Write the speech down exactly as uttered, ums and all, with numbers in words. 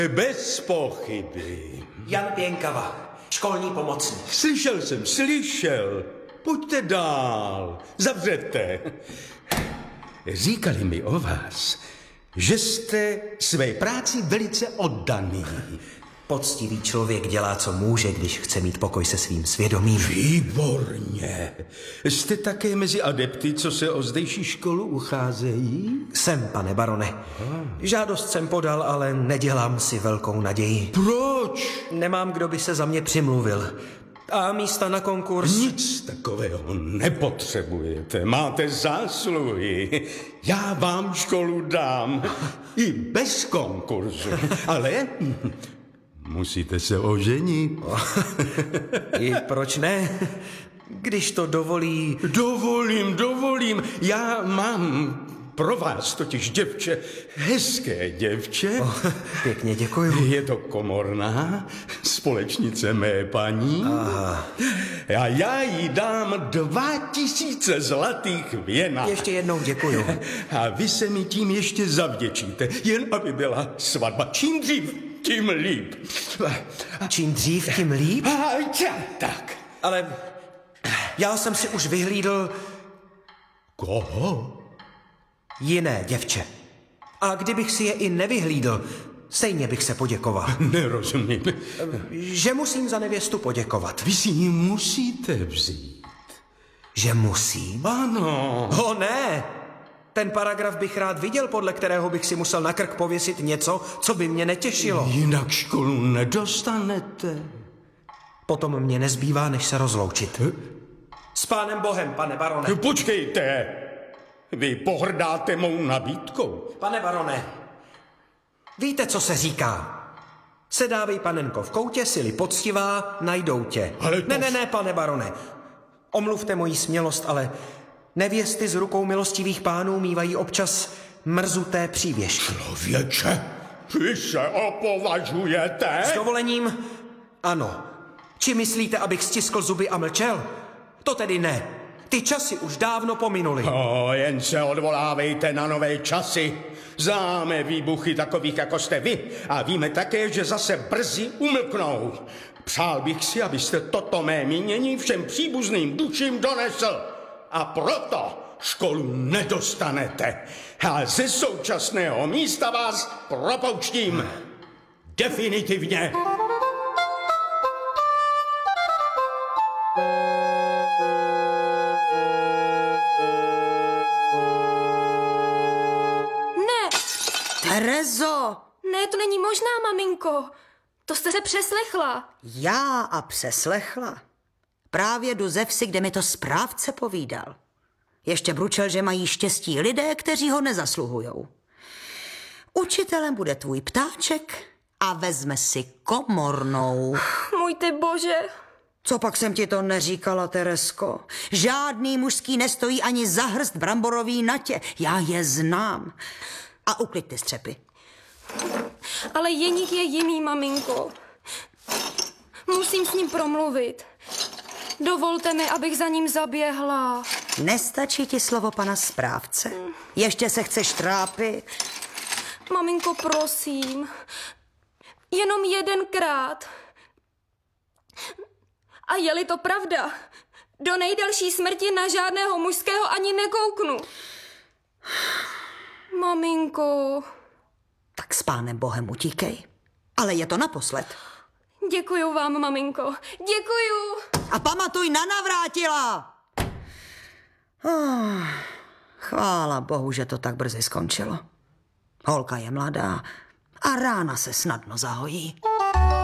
Bez pochyby. Jan Pěnkava, školní pomocník. Slyšel jsem, slyšel. Pojďte dál, zavřete. Říkali mi o vás, že jste své práci velice oddaný. Poctivý člověk dělá, co může, když chce mít pokoj se svým svědomím. Výborně. Jste také mezi adepty, co se o zdejší školu ucházejí? Jsem, pane barone. Žádost jsem podal, ale nedělám si velkou naději. Proč? Nemám, kdo by se za mě přimluvil. A místa na konkurs... Nic takového nepotřebujete. Máte zásluhy. Já vám školu dám. I bez konkurzu. Ale musíte se oženit. I proč ne? Když to dovolí... Dovolím, dovolím. Já mám pro vás totiž děvče, hezké děvče. Oh, pěkně děkuju. Je to komorná, společnice mé paní. Aha. A já jí dám dva tisíce zlatých věna. Ještě jednou děkuju. A vy se mi tím ještě zavděčíte, jen aby byla svatba. Čím dřív, tím líp. Čím dřív, tím líp? A tak. Ale já jsem si už vyhlídl... Koho? Jiné děvče. A kdybych si je i nevyhlídl, stejně bych se poděkoval. Nerozumím. Že musím za nevěstu poděkovat. Vy si ji musíte vzít. Že musím? Ano. O ne! Ten paragraf bych rád viděl, podle kterého bych si musel na krk pověsit něco, co by mě netěšilo. Jinak školu nedostanete. Potom mě nezbývá, než se rozloučit. S pánem Bohem, pane barone. Počkejte. Vy pohrdáte mou nabídkou. Pane barone, víte, co se říká? Sedávej, panenko, v koutě, sily poctivá, najdou tě. Ale to... Ne, ne, ne, pane barone. Omluvte moji smělost, ale nevěsty z rukou milostivých pánů mívají občas mrzuté přívěšky. Člověče, vy se opovažujete? S dovolením, ano. Či myslíte, abych stiskl zuby a mlčel? To tedy ne. Ty časy už dávno pominuly. O, jen se odvolávejte na nové časy. Známe výbuchy takových, jako jste vy. A víme také, že zase brzy umlknou. Přál bych si, abyste toto mé mínění všem příbuzným duším donesl. A proto školu nedostanete. A ze současného místa vás propouštím. Definitivně. Terezo! Ne, to není možná, maminko. To jste se přeslechla. Já a přeslechla. Právě jdu ze vsi, kde mi to správce povídal. Ještě bručel, že mají štěstí lidé, kteří ho nezasluhujou. Učitelem bude tvůj ptáček a vezme si komornou. Můj ty bože. Co pak jsem ti to neříkala, Teresko? Žádný mužský nestojí ani za hrst bramborový na tě. Já je znám. A uklid ty střepy. Ale Jeník je jiný, maminko. Musím s ním promluvit. Dovolte mi, abych za ním zaběhla. Nestačí ti slovo pana správce? Ještě se chceš trápit? Maminko, prosím. Jenom jedenkrát. A je-li to pravda, do nejdelší smrti na žádného mužského ani nekouknu. Maminko. Tak s pánem Bohem utíkej. Ale je to naposled. Děkuju vám, maminko. Děkuju. A pamatuj na Navrátila. Oh, chvála Bohu, že to tak brzy skončilo. Holka je mladá a rána se snadno zahojí.